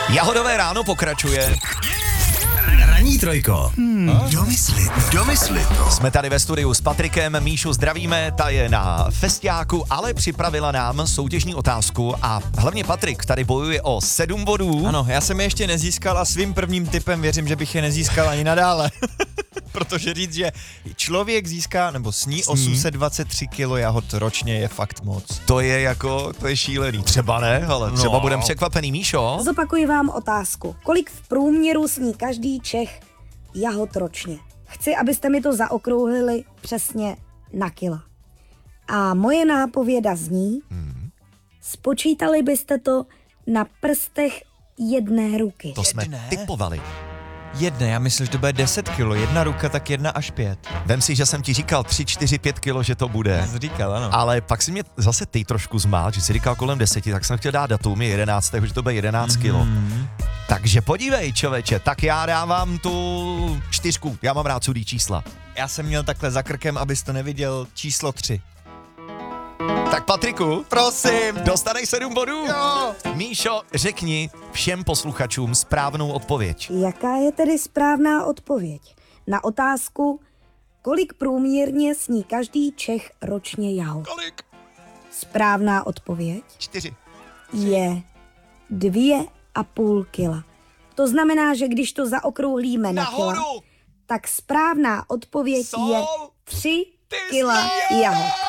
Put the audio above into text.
Jahodové ráno pokračuje. Ranní trojko. Domysli to. Jsme tady ve studiu s Patrikem, Míšu zdravíme, ta je na festiáku, ale připravila nám soutěžní otázku a hlavně Patrik tady bojuje o 7 bodů. Ano, já jsem je ještě nezískal a svým prvním tipem věřím, že bych je nezískal ani nadále. Protože říct, že člověk získá nebo sní 823 kilo jahod ročně je fakt moc. To je šílený. Třeba ne, ale třeba budem překvapený. Míšo? Zopakuji vám otázku. Kolik v průměru sní každý Čech jahod ročně? Chci, abyste mi to zaokrouhlili přesně na kila. A moje nápověda zní, spočítali byste to na prstech jedné ruky. To jsme tipovali. Já myslím, že to bude 10 kilo, jedna ruka, tak 1 až 5. Vem si, že jsem ti říkal 3, 4, 5 kilo, že to bude. Já jsem říkal, ano. Ale pak si mě zase ty trošku zmál, že jsi říkal kolem 10, tak jsem chtěl dát datum, je 11, že to bude 11 kilo. Takže podívej, člověče, tak já dávám tu 4, já mám rád sudý čísla. Já jsem měl takhle za krkem, abys to neviděl, číslo 3. Tak Patriku, Prosím. dostanej 7 bodů. Jo. Míšo, řekni všem posluchačům správnou odpověď. Jaká je tedy správná odpověď na otázku, kolik průměrně sní každý Čech ročně jahod? Kolik? Správná odpověď 4. je 2,5 kila. To znamená, že když to zaokrouhlíme na kila, Nahoru! tak správná odpověď Jsou je 3 ty kila směje! jahod.